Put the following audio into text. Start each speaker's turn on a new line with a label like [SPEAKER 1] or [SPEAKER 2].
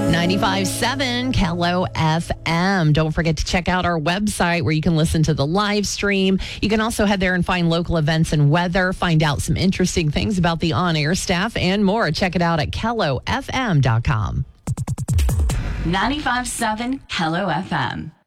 [SPEAKER 1] 95.7 Kello FM. Don't forget to check out our website where you can listen to the live stream. You can also head there and find local events and weather, find out some interesting things about the on-air staff and more. Check it out at kellofm.com.
[SPEAKER 2] 95.7 Kello FM.